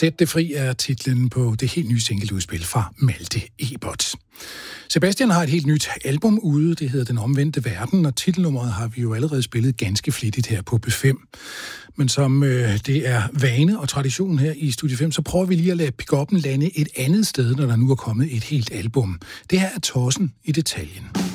Sæt det fri er titlen på det helt nye singleudspil fra Malte Ebert. Sebastian har et helt nyt album ude, det hedder Den Omvendte Verden, og titelnummeret har vi jo allerede spillet ganske flittigt her på B5. Men som det er vane og tradition her i Studie 5, så prøver vi lige at lade pick-up'en lande et andet sted, når der nu er kommet et helt album. Det her er Tossen i detaljen.